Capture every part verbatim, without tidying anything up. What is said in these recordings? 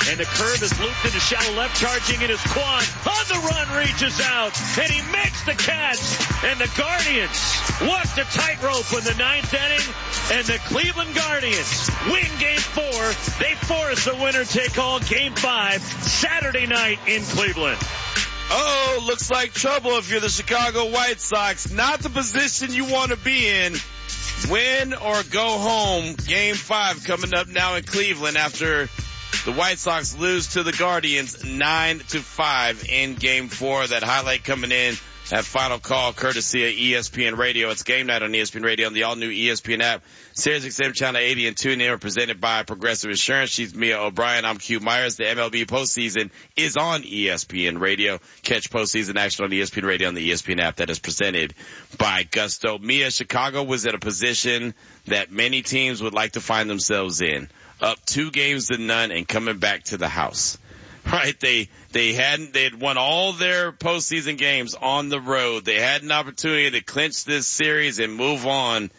And the curve is looped into shallow left, charging in his Quan. On the run, reaches out, and he makes the catch. And the Guardians walk the tightrope in the ninth inning, and the Cleveland Guardians win game four. They force a winner-take-all game five Saturday night in Cleveland. Oh, looks like trouble if you're the Chicago White Sox. Not the position you want to be in. Win or go home. Game five coming up now in Cleveland after the White Sox lose to the Guardians nine to five in game four. That highlight coming in at Final Call courtesy of E S P N Radio. It's game night on E S P N Radio on the all-new E S P N app. Sirius X M Channel eighty and tune in, presented by Progressive Insurance. She's Mia O'Brien. I'm Q Myers. The M L B postseason is on E S P N Radio. Catch postseason action on E S P N Radio on the E S P N app. That is presented by Gusto. Mia, Chicago was at a position that many teams would like to find themselves in. Up two games to none and coming back to the house. Right? They, they hadn't, they had won all their postseason games on the road. They had an opportunity to clinch this series and move on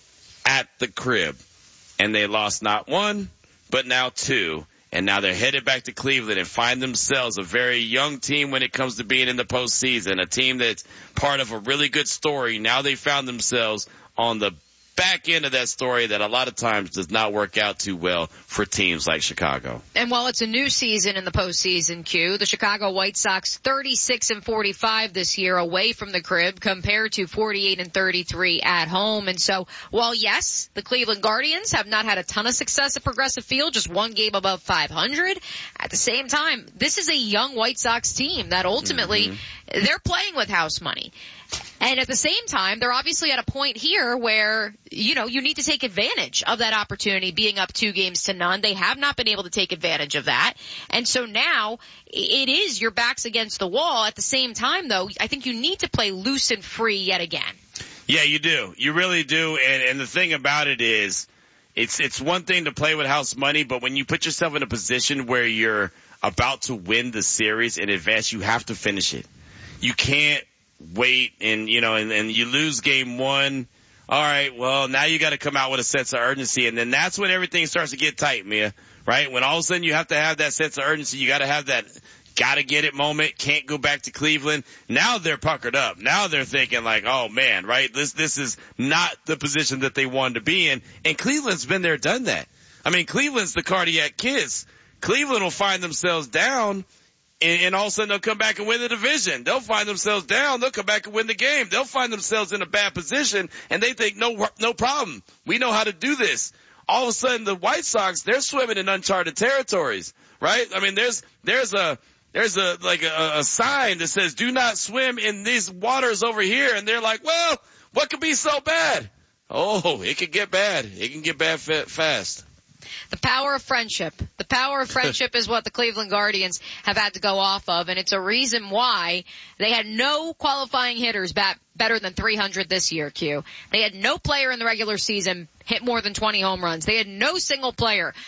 at the crib. And they lost not one, but now two. And now they're headed back to Cleveland and find themselves a very young team when it comes to being in the postseason. A team that's part of a really good story. Now they found themselves on the back end of that story that a lot of times does not work out too well for teams like Chicago. And while it's a new season in the postseason, Q, the Chicago White Sox thirty-six and forty-five this year away from the crib compared to forty-eight and thirty-three at home. And so while yes, the Cleveland Guardians have not had a ton of success at Progressive Field, just one game above five hundred, at the same time, this is a young White Sox team that ultimately mm-hmm. they're playing with house money. And at the same time, they're obviously at a point here where, you know, you need to take advantage of that opportunity being up two games to none. They have not been able to take advantage of that. And so now it is your backs against the wall. At the same time, though, I think you need to play loose and free yet again. Yeah, you do. You really do. And, and the thing about it is, it's, it's one thing to play with house money, but when you put yourself in a position where you're about to win the series in advance, you have to finish it. You can't wait and, you know, and, and you lose game one. All right, well, now you got to come out with a sense of urgency. And then that's when everything starts to get tight, Mia, right? When all of a sudden you have to have that sense of urgency, you got to have that got to get it moment, can't go back to Cleveland. Now they're puckered up. Now they're thinking like, oh man, right? This, this is not the position that they wanted to be in. And Cleveland's been there, done that. I mean, Cleveland's the cardiac kiss. Cleveland will find themselves down. And, and all of a sudden they'll come back and win the division. They'll find themselves down. They'll come back and win the game. They'll find themselves in a bad position and they think, no, no problem. We know how to do this. All of a sudden the White Sox, they're swimming in uncharted territories, right? I mean, there's, there's a, there's a, like a, a sign that says, do not swim in these waters over here. And they're like, well, what could be so bad? Oh, it could get bad. It can get bad fast. The power of friendship. The power of friendship is what the Cleveland Guardians have had to go off of, and it's a reason why they had no qualifying hitters bat better than three hundred this year, Q. They had no player in the regular season hit more than twenty home runs. They had no single player